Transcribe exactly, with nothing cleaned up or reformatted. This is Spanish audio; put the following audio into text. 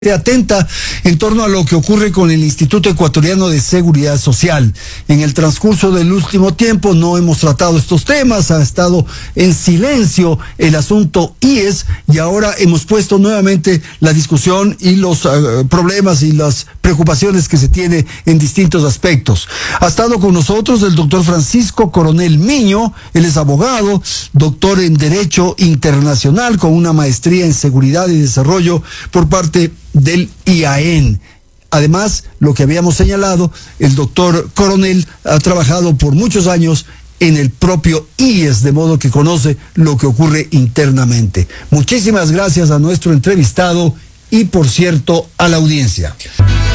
atenta en torno a lo que ocurre con el Instituto Ecuatoriano de Seguridad Social. En el transcurso del último tiempo no hemos tratado estos temas, ha estado en silencio el asunto I E S y ahora hemos puesto nuevamente la discusión y los uh, problemas y las preocupaciones que se tiene en distintos aspectos. Ha estado con nosotros el doctor Francisco Coronel Miño, él es abogado, doctor en Derecho Internacional con una maestría en Seguridad y Desarrollo por parte del I A E N. Además, lo que habíamos señalado, el doctor Coronel ha trabajado por muchos años en el propio I E S, de modo que conoce lo que ocurre internamente. Muchísimas gracias a nuestro entrevistado y, por cierto, a la audiencia.